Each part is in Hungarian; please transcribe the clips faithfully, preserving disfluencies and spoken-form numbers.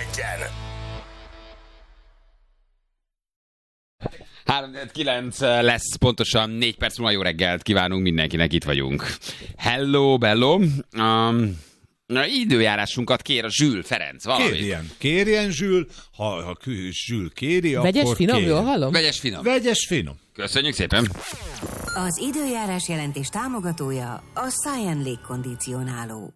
egyen. három kilenc lesz, pontosan négy perc múlva. Jó reggelt kívánunk mindenkinek, itt vagyunk. Hello, bello. Um, na, időjárásunkat kér a Zsül Ferenc valamit. Kérjen, kérjen Zsül, ha, ha Zsül kéri, Vegyes akkor finom, kérjen. jól hallom? Vegyes finom. Vegyes finom. Köszönjük szépen. Az időjárás jelentés támogatója a Science légkondicionáló.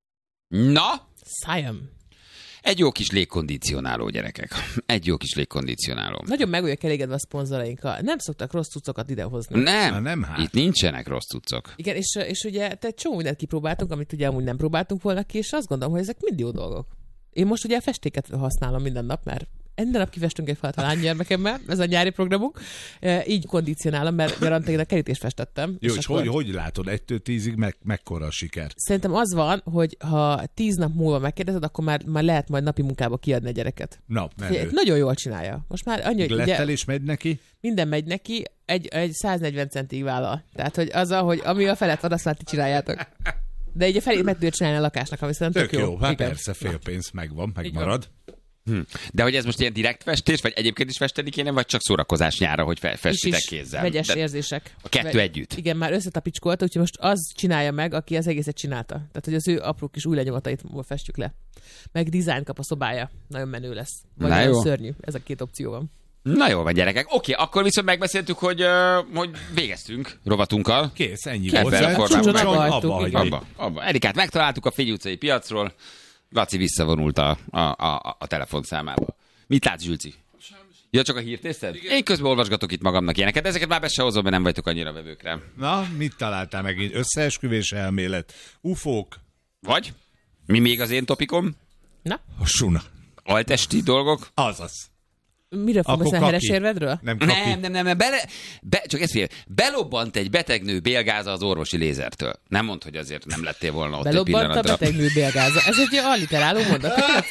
Na, Szájam. egy jó kis légkondicionáló, gyerekek. Egy jó kis légkondicionáló. Nagyon meg vagyok elégedve a szponzorainkkal. Nem szoktak rossz cuccokat idehozni. Nem, Na, nem hát. Itt nincsenek rossz cuccok. Igen, és, és ugye te egy csomó mindent kipróbáltunk, amit ugye amúgy nem próbáltunk volna ki, és azt gondolom, hogy ezek mind jó dolgok. Én most ugye a festéket használom minden nap, mert minden nap kifestünk egy falat a lánygyermekemmel, ez a nyári programunk. E, így kondicionálom, mert garantáltan a kerítést festettem. Jó, és, és akkor... hogy, hogy látod, egytől tízig meg, mekkora a siker? Szerintem az van, hogy ha tíz nap múlva megkérdezed, akkor már, már lehet majd napi munkába kiadni a gyereket. Na, menő. Nagyon jól csinálja. Most már annyi, Glettelés megy neki? minden megy neki, egy, egy száznegyven centig vállal. Tehát, hogy az, hogy ami a felett van, azt már ti csináljátok. De így a felét meg tudja csinálni a lakásnak, ami szerintem Tök tök jó, jó. hát Igen. persze, fél pénz megvan, megmarad. Hm. De hogy ez most ilyen direkt festés, vagy egyébként is festeni kéne, vagy csak szórakozás nyára, hogy fe- festitek Is is kézzel? vegyes De érzések. a kettő Vegy- együtt. Igen, már összetapicskolta, úgyhogy most az csinálja meg, aki az egészet csinálta. Tehát, hogy az ő apró kis új lenyomatait festjük le. Meg dizájn kap a szobája. Nagyon menő lesz. Vagy Na nagyon jó. szörnyű. Ez a két opció van. Na jó van, gyerekek. Oké, akkor viszont megbeszéltük, hogy, uh, hogy végeztünk rovatunkkal. Kész, ennyi Ebben volt. a formában Csúcson meg- abba Abba hagyni. Abba, abba. Erikát megtaláltuk a Figy utcai piacról. Laci visszavonult a, a, a, a telefonszámába. Mit látsz, Zsülci? Ja, csak a hírt nézted? Én közben olvasgatok itt magamnak ilyeneket. Ezeket már be se hozom, mert nem vagytok annyira vevőkre. Na, mit találtál megint? Összeesküvés elmélet, ufók, Vagy? Mi még az én topikom? Na, a suna. Altesti dolgok? Azaz. miről fogsz Akkor beszélni, heres kaki. érvedről? Nem kapi. Nem, nem, nem, nem. Bele, be, csak ezt figyelj, belobbant egy betegnő bélgáza az orvosi lézertől. Nem mondd, hogy azért nem lettél volna ott egy Belobbant a pillanatra. betegnő bélgáza. Ez egy alliteráló mondat.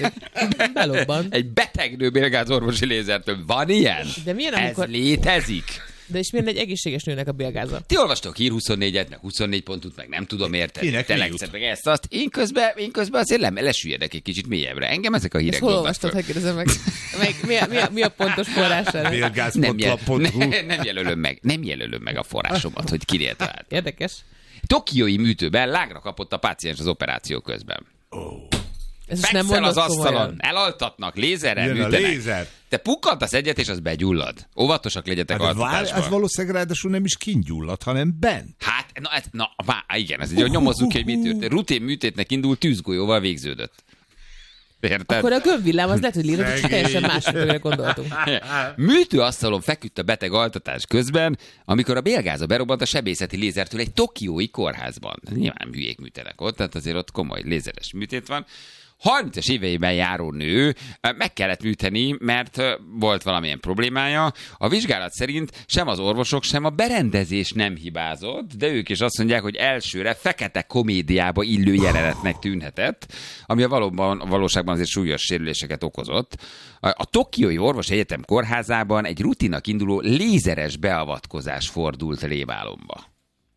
Belobbant. Egy betegnő bélgáz orvosi lézertől. Van ilyen? De milyen, Ez amikor... létezik? De és milyen egy egészséges nőnek a bélgáza? Ti olvastok Hír huszonnégyet, meg huszonnégy pontot, meg nem tudom érteni. Kinek mi Telexet, jut? meg ezt, azt. Én közben, én közben azért le, lesüljedek egy kicsit mélyebbre. Engem ezek a hírek Ezt hol dobnak olvastad, föl. hogy kérdezem meg? meg mi, a, mi, a, mi a pontos forrás erre? Bélgáz Nem, pont jel, lap pont hu. ne, nem jelölöm meg, nem jelölöm meg a forrásomat, hogy kinél talált. Érdekes. Tokiói műtőben lágra kapott a páciens az operáció közben. Ez is nem Fekszel az mondod asztalon, komolyan. elaltatnak, lézerrel Jön a műtenek. lézer. Te pukkantasz egyet, és az begyullad. Óvatosak legyetek Hát, várj, altatásban. az valószínűleg ráadásul nem is kingyullad, hanem bent. Hát, na, ez, na vá, igen, ez egy, nyomozzuk ki, hogy mi történt. Rutin műtétnek indult, tűzgolyóval végződött. Érted? Akkor a gömbvillám az lehet, hogy lírod, és Szegény. teljesen másokra gondoltunk. Műtőasztalon feküdt a beteg altatás közben, amikor a bélgáza berobbant a sebészeti lézertől egy tokiói kórházban. Nyilván hülyék műtenek ott, tehát azért ott komoly lézeres műtét van. harmincas éveiben járó nő meg kellett műteni, mert volt valamilyen problémája. A vizsgálat szerint sem az orvosok, sem a berendezés nem hibázott, de ők is azt mondják, hogy elsőre fekete komédiába illő jelenetnek tűnhetett, ami a valóban, a valóságban azért súlyos sérüléseket okozott. A, a Tokiói Orvos Egyetem kórházában egy rutinak induló lézeres beavatkozás fordult rémálomba.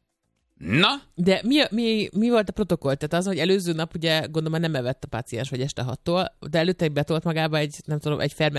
Na? De mi, mi, mi volt a protokoll? Tehát az, hogy előző nap ugye gondolom nem evett a páciens vagy este hattól, de előtte betolt magába egy, nem tudom, egy ferment